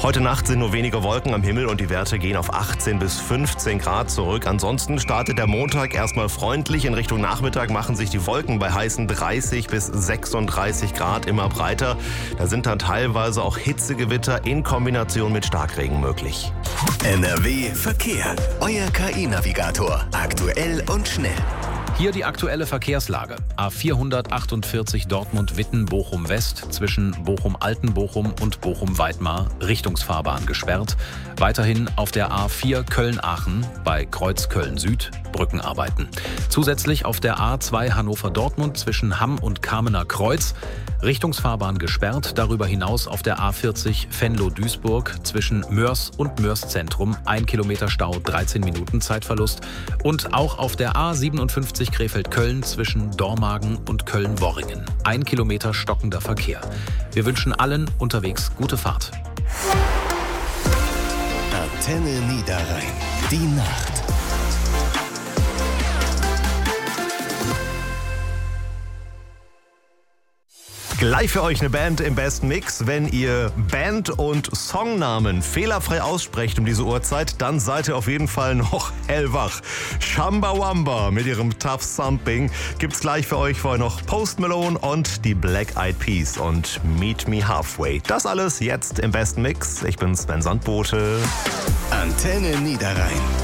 Heute Nacht sind nur wenige Wolken am Himmel und die Werte gehen auf 18 bis 15 Grad zurück. Ansonsten startet der Montag erstmal freundlich. In Richtung Nachmittag machen sich die Wolken bei heißen 30 bis 36 Grad immer breiter. Da sind dann teilweise auch Hitzegewitter in Kombination mit Starkregen möglich. NRW Verkehr. Euer KI-Navigator. Aktuell und schnell. Hier die aktuelle Verkehrslage. A448 Dortmund-Witten-Bochum West zwischen Bochum-Altenbochum und Bochum-Weidmar Richtungsfahrbahn gesperrt. Weiterhin auf der A4 Köln-Aachen bei Kreuz Köln-Süd Brückenarbeiten. Zusätzlich auf der A2 Hannover-Dortmund zwischen Hamm und Kamener Kreuz Richtungsfahrbahn gesperrt. Darüber hinaus auf der A40 Venlo-Duisburg zwischen Mörs und Mörs-Zentrum 1 Kilometer Stau, 13 Minuten Zeitverlust. Und auch auf der A57 Krefeld-Köln zwischen Dormagen und Köln-Worringen 1 Kilometer stockender Verkehr. Wir wünschen allen unterwegs gute Fahrt. Antenne Niederrhein. Die Nacht. Gleich für euch eine Band im besten Mix. Wenn ihr Band- und Songnamen fehlerfrei aussprecht um diese Uhrzeit, dann seid ihr auf jeden Fall noch hellwach. Chumbawamba mit ihrem Tough Thumping gibt's gleich für euch. Vorher noch Post Malone und die Black Eyed Peas und Meet Me Halfway. Das alles jetzt im besten Mix. Ich bin Sven Sandbote. Antenne Niederrhein.